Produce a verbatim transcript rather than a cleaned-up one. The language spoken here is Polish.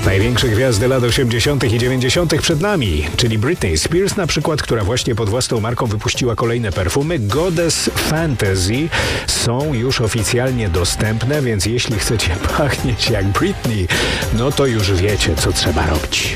Największe gwiazdy lat osiemdziesiątych i dziewięćdziesiątych przed nami, czyli Britney Spears na przykład, która właśnie pod własną marką wypuściła kolejne perfumy. Goddess Fantasy są już oficjalnie dostępne, więc jeśli chcecie pachnieć jak Britney, no to już wiecie, co trzeba robić.